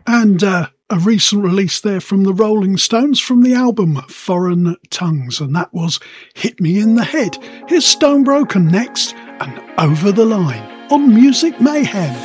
And a recent release there from the Rolling Stones from the album Foreign Tongues, and that was Hit Me in the Head. Here's Stone Broken next, and Over the Line on Music Mayhem.